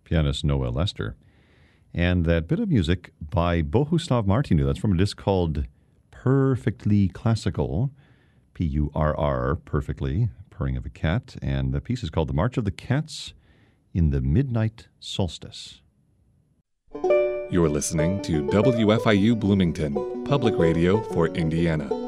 pianist Noah Lester. And that bit of music by Bohuslav Martinu, that's from a disc called Perfectly Classical, P-U-R-R, perfectly, purring of a cat. And the piece is called The March of the Cats in the Midnight Solstice. You're listening to WFIU Bloomington, public radio for Indiana.